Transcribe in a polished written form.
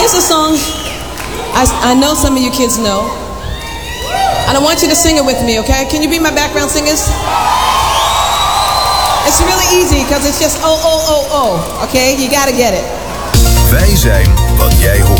This is a song I know some of you kids know. And I want you to sing it with me, okay? Can you be my background singers? It's really easy because it's just oh, oh, oh, oh. Okay? You gotta get it. Wij zijn wat jij hoort.